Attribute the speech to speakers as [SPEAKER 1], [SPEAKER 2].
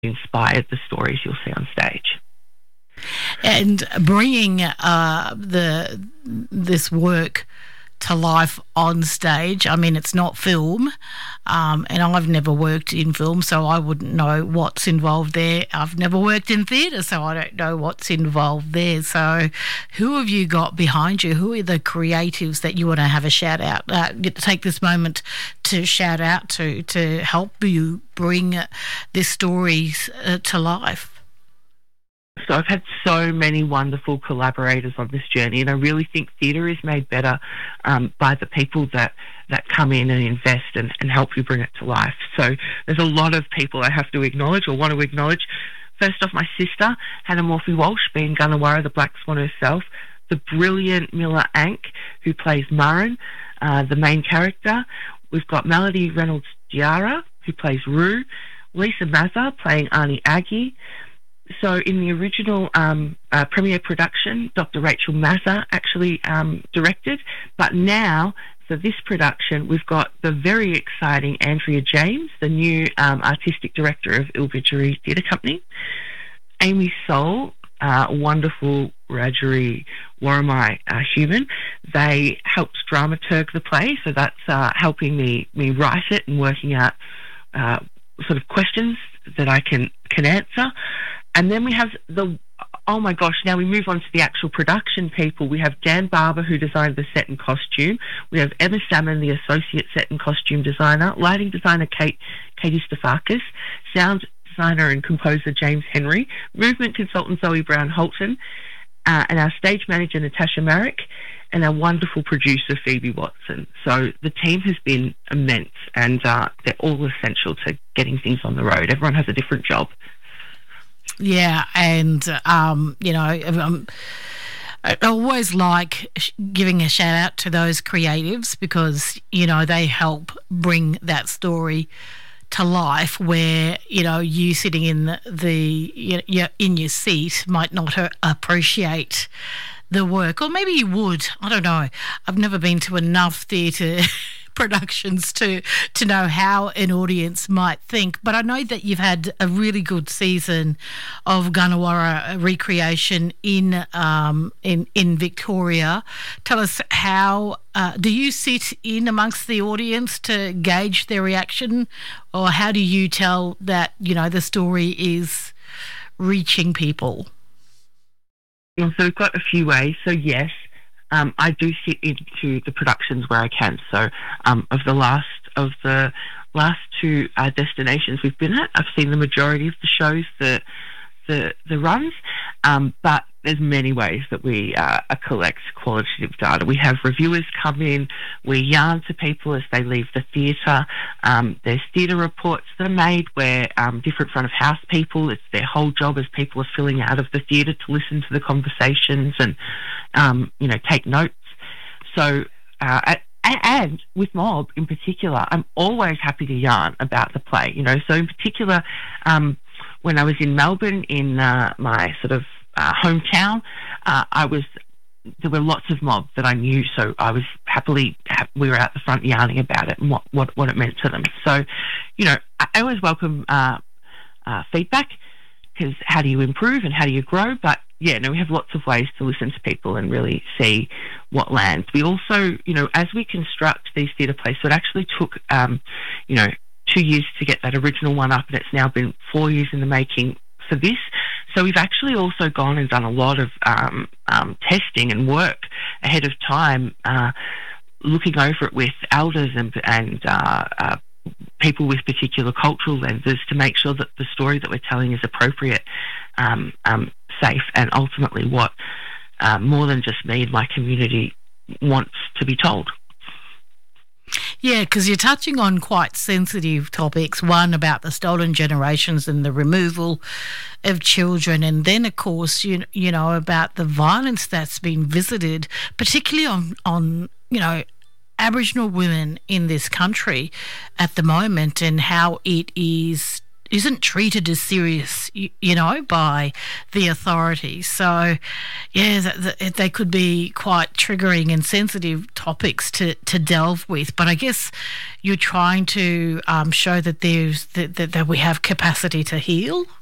[SPEAKER 1] inspired the stories you'll see on stage.
[SPEAKER 2] And bringing this work to life on stage, I mean, it's not film, and I've never worked in film, so I wouldn't know what's involved there. I've never worked in theatre, so I don't know what's involved there. So who have you got behind you? Who are the creatives that you want to have a shout out, take this moment to shout out to help you bring this story to life?
[SPEAKER 1] So I've had so many wonderful collaborators on this journey, and I really think theatre is made better by the people that come in and invest and help you bring it to life. So there's a lot of people I have to acknowledge or want to acknowledge. First off, my sister, Hannah Morphy-Walsh, being Gunawarra, the Black Swan herself, the brilliant Miller Ank, who plays Murren, the main character. We've got Melody Reynolds-Diarra, who plays Rue, Lisa Mazza playing Arnie Aggie. So in the original premiere production, Dr. Rachel Mazza actually directed, but now for this production, we've got the very exciting Andrea James, the new artistic director of Ilbidgery Theatre Company, Amy Soul, wonderful Wiradjuri Worimi human. They helped dramaturg the play, so that's helping me write it and working out sort of questions that I can answer. And then we have now we move on to the actual production people. We have Dan Barber, who designed the set and costume. We have Emma Salmon, the associate set and costume designer. Lighting designer Katie Stefakis. Sound designer and composer James Henry. Movement consultant Zoe Brown-Holton. And our stage manager Natasha Marek. And our wonderful producer Phoebe Watson. So the team has been immense, and they're all essential to getting things on the road. Everyone has a different job.
[SPEAKER 2] Yeah, and, I always like giving a shout out to those creatives because, they help bring that story to life where, you sitting in in your seat might not appreciate the work, or maybe you would. I don't know. I've never been to enough theatre productions to know how an audience might think, but I know that you've had a really good season of Gunawarra recreation in Victoria. Tell us how do you sit in amongst the audience to gauge their reaction, or how do you tell that the story is reaching people?
[SPEAKER 1] So we've got a few ways. So yes, I do sit into the productions where I can. So of the last two destinations we've been at, I've seen the majority of the shows, the runs, but there's many ways that we collect qualitative data. We have reviewers come in, we yarn to people as they leave the theatre. There's theatre reports that are made where different front of house people, it's their whole job as people are filling out of the theatre to listen to the conversations and take notes. So and with Mob in particular, I'm always happy to yarn about the play. So in particular, when I was in Melbourne in my sort of hometown, there were lots of Mob that I knew, so I was we were out the front yarning about it and what it meant to them. So, I always welcome feedback, because how do you improve and how do you grow? But we have lots of ways to listen to people and really see what lands. We also, as we construct these theatre plays, so it actually took, 2 years to get that original one up, and it's now been 4 years in the making for this. So we've actually also gone and done a lot of testing and work ahead of time, looking over it with elders and people with particular cultural lenses to make sure that the story that we're telling is appropriate, safe, and ultimately what more than just me and my community wants to be told.
[SPEAKER 2] Yeah, because you're touching on quite sensitive topics. One, about the stolen generations and the removal of children, and then, of course, about the violence that's been visited, particularly on Aboriginal women in this country at the moment, and how it is isn't treated as serious, by the authorities. So, yeah, they could be quite triggering and sensitive topics to delve with. But I guess you're trying to show that that we have capacity to heal.